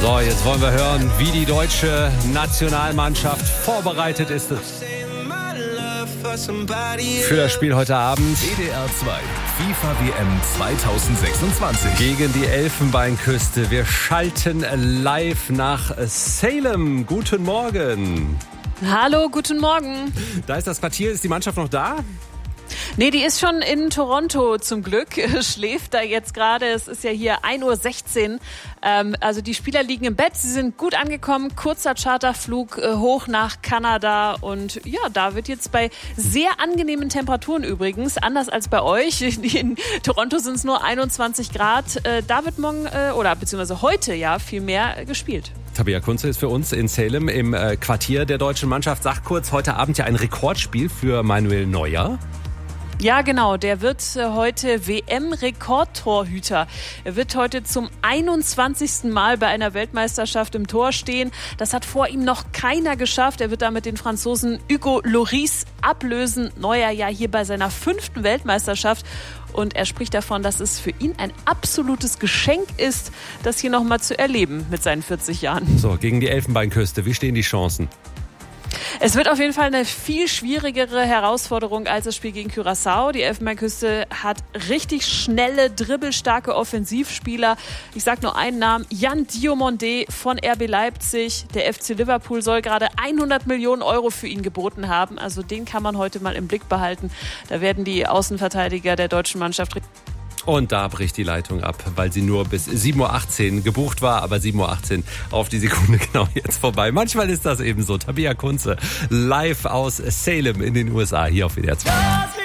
So, jetzt wollen wir hören, wie die deutsche Nationalmannschaft vorbereitet ist für das Spiel heute Abend. WDR 2, FIFA WM 2026. Gegen die Elfenbeinküste. Wir schalten live nach Salem. Guten Morgen. Hallo, guten Morgen. Da ist das Quartier. Ist die Mannschaft noch da? Nee, die ist schon in Toronto zum Glück, schläft da jetzt gerade. Es ist ja hier 1:16 Uhr. Also die Spieler liegen im Bett, sie sind gut angekommen. Kurzer Charterflug hoch nach Kanada. Und ja, da wird jetzt bei sehr angenehmen Temperaturen übrigens, anders als bei euch. In Toronto sind es nur 21 Grad. Da wird morgen oder beziehungsweise heute ja viel mehr gespielt. Tabea Kunze ist für uns in Salem im Quartier der deutschen Mannschaft. Sag kurz, heute Abend ja ein Rekordspiel für Manuel Neuer. Ja, genau. Der wird heute WM-Rekordtorhüter. Er wird heute zum 21. Mal bei einer Weltmeisterschaft im Tor stehen. Das hat vor ihm noch keiner geschafft. Er wird damit den Franzosen Hugo Lloris ablösen. Neuer ja hier bei seiner 5. Weltmeisterschaft. Und er spricht davon, dass es für ihn ein absolutes Geschenk ist, das hier nochmal zu erleben mit seinen 40 Jahren. So, gegen die Elfenbeinküste. Wie stehen die Chancen? Es wird auf jeden Fall eine viel schwierigere Herausforderung als das Spiel gegen Curaçao. Die Elfenbeinküste hat richtig schnelle, dribbelstarke Offensivspieler. Ich sage nur einen Namen, Yan Diomandé von RB Leipzig. Der FC Liverpool soll gerade 100 Millionen Euro für ihn geboten haben. Also den kann man heute mal im Blick behalten. Da werden die Außenverteidiger der deutschen Mannschaft... Und da bricht die Leitung ab, weil sie nur bis 7:18 Uhr gebucht war, aber 7:18 Uhr auf die Sekunde genau jetzt vorbei. Manchmal ist das eben so. Tabea Kunze live aus Salem in den USA hier auf WDR 2.